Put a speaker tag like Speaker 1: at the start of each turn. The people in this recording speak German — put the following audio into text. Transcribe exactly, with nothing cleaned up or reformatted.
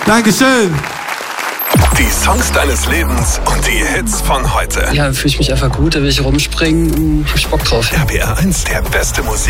Speaker 1: Dankeschön.
Speaker 2: Die Songs deines Lebens und die Hits von heute.
Speaker 3: Ja, fühle ich mich einfach gut, da will ich rumspringen, hab ich Bock drauf.
Speaker 2: R B R eins, der beste Musik.